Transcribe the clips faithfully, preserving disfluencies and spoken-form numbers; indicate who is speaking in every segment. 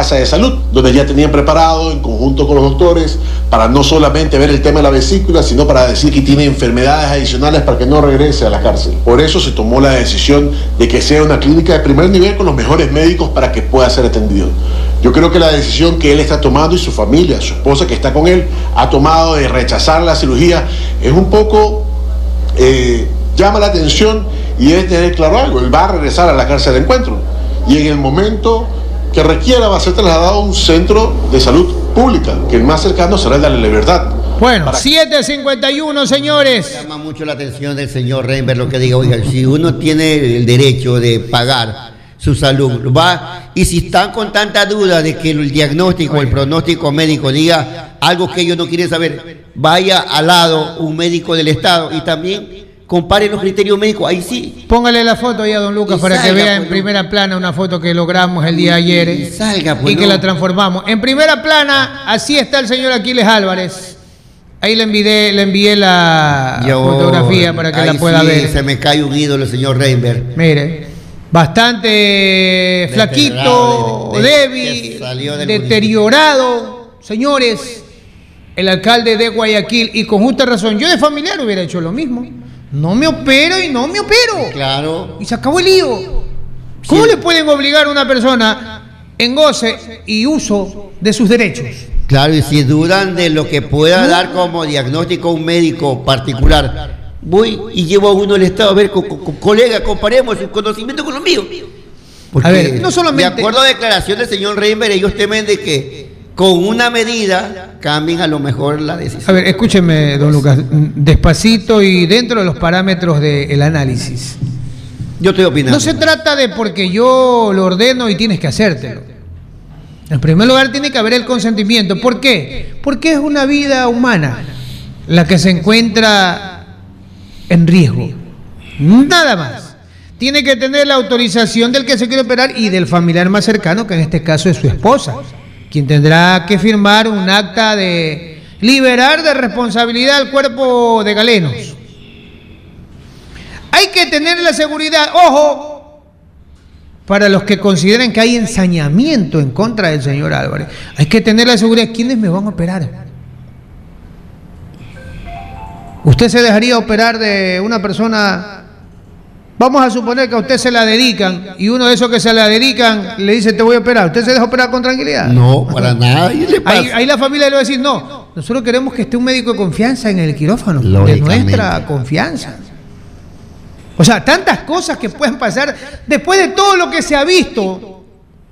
Speaker 1: casa de salud, donde ya tenían preparado en conjunto con los doctores para no solamente ver el tema de la vesícula, sino para decir que tiene enfermedades adicionales para que no regrese a la cárcel. Por eso se tomó la decisión de que sea una clínica de primer nivel con los mejores médicos para que pueda ser atendido. Yo creo que la decisión que él está tomando y su familia, su esposa que está con él, ha tomado de rechazar la cirugía es un poco, eh, llama la atención y debe tener claro algo. Él va a regresar a la cárcel de Encuentro y en el momento que requiera va a ser trasladado a un centro de salud pública, que el más cercano será el de la Libertad.
Speaker 2: Bueno, para... siete cincuenta y uno, señores.
Speaker 3: Llama mucho la atención del señor Reinberg lo que diga, oiga, si uno tiene el derecho de pagar su salud, va, y si están con tanta duda de que el diagnóstico, el pronóstico médico diga algo que ellos no quieren saber, vaya al lado un médico del Estado y también compare los criterios médicos, ahí sí.
Speaker 2: Póngale la foto ahí a don Lucas y para salga, que vea en primera plana una foto que logramos el día de ayer y, salga, pues, y que no. la transformamos. En primera plana, así está el señor Aquiles Álvarez. Ahí le envié, le envié la Yo, fotografía para que la pueda
Speaker 3: sí,
Speaker 2: ver.
Speaker 3: Se me cae un ídolo, el señor Reinberg.
Speaker 2: Mire, bastante flaquito, de, de, débil, de, deteriorado. Municipio. Señores, el alcalde de Guayaquil, y con justa razón, yo de familiar hubiera hecho lo mismo. No me opero y no me opero.
Speaker 3: Claro.
Speaker 2: Y se acabó el lío. ¿Cómo sí. le pueden obligar a una persona en goce y uso de sus derechos?
Speaker 3: Claro, y si dudan de lo que pueda dar como diagnóstico un médico particular, voy y llevo a uno al Estado a ver, co co colega, comparemos su conocimiento con lo mío. Porque, a ver, no solamente... de acuerdo a declaración del señor Reinberg, ellos temen de que con una medida cambien a lo mejor la decisión.
Speaker 2: A ver, escúcheme, don Lucas, despacito y dentro de los parámetros del análisis.
Speaker 3: Yo estoy opinando.
Speaker 2: No se trata de porque yo lo ordeno y tienes que hacértelo. En primer lugar tiene que haber el consentimiento. ¿Por qué? Porque es una vida humana la que se encuentra en riesgo. Nada más. Tiene que tener la autorización del que se quiere operar y del familiar más cercano, que en este caso es su esposa, quien tendrá que firmar un acta de liberar de responsabilidad al cuerpo de Galenos. Hay que tener la seguridad, ojo, para los que consideren que hay ensañamiento en contra del señor Álvarez, hay que tener la seguridad, ¿quiénes me van a operar? ¿Usted se dejaría operar de una persona? Vamos a suponer que a usted se la dedican y uno de esos que se la dedican le dice te voy a operar. ¿Usted se deja operar con tranquilidad?
Speaker 3: No, para nada. ¿Y le pasa?
Speaker 2: Ahí, ahí la familia le va a decir no, nosotros queremos que esté un médico de confianza en el quirófano, de nuestra confianza. O sea, tantas cosas que pueden pasar después de todo lo que se ha visto.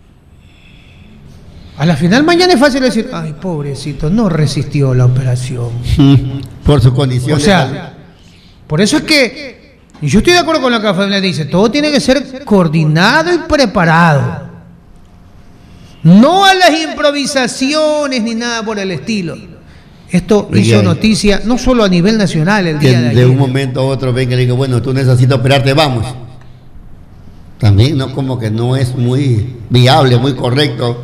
Speaker 2: A la final mañana es fácil decir, ay, pobrecito, no resistió la operación.
Speaker 3: Por su condición.
Speaker 2: O sea, por eso es que, y yo estoy de acuerdo con lo que la familia dice, todo tiene que ser coordinado y preparado. No a las improvisaciones ni nada por el estilo. Esto hizo noticia no solo a nivel nacional el día de ayer.
Speaker 3: De un momento a otro venga y le digo, bueno, tú necesitas operarte, vamos. También, ¿no? Como que no es muy viable, muy correcto,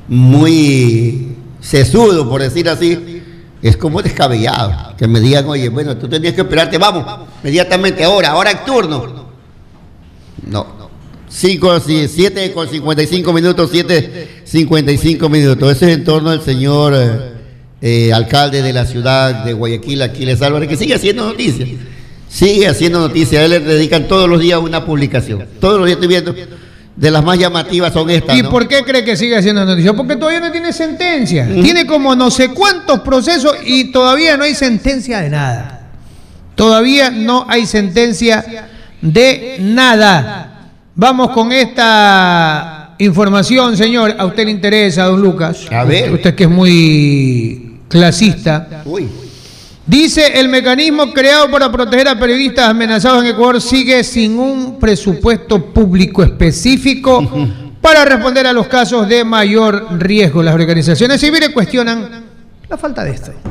Speaker 3: muy sesudo, por decir así. Es como descabellado. Que me digan, oye, bueno, tú tenías que operarte, vamos, inmediatamente, ahora, ahora en turno. No. cinco, siete con cincuenta y cinco minutos, siete cincuenta y cinco minutos. Ese es en torno al señor... Eh, Eh, alcalde de la ciudad de Guayaquil, Aquiles Álvarez, que sigue haciendo noticias, sigue haciendo noticias. A él le dedican todos los días una publicación. Todos los días estoy viendo, de las más llamativas son estas.
Speaker 2: ¿Y
Speaker 3: ¿no?
Speaker 2: por qué cree que sigue haciendo noticias? Porque todavía no tiene sentencia. Mm. Tiene como no sé cuántos procesos y todavía no hay sentencia de nada. Todavía no hay sentencia de nada. Vamos con esta información, señor. A usted le interesa, don Lucas.
Speaker 3: A ver.
Speaker 2: Usted que es muy clasista.
Speaker 3: Uy.
Speaker 2: Dice, el mecanismo creado para proteger a periodistas amenazados en Ecuador sigue sin un presupuesto público específico para responder a los casos de mayor riesgo. Las organizaciones civiles cuestionan la falta de esto.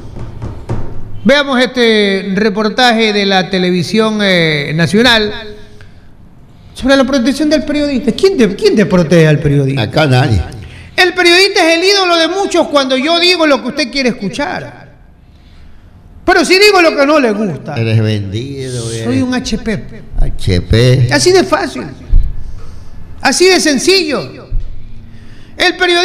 Speaker 2: Veamos este reportaje de la televisión eh, nacional sobre la protección del periodista. ¿Quién te, quién te protege al periodista?
Speaker 3: Acá nadie.
Speaker 2: El periodista es el ídolo de muchos cuando yo digo lo que usted quiere escuchar. Pero si digo lo que no le gusta,
Speaker 3: eres vendido. Eres...
Speaker 2: soy un H P.
Speaker 3: H P.
Speaker 2: Así de fácil. Así de sencillo. El periodista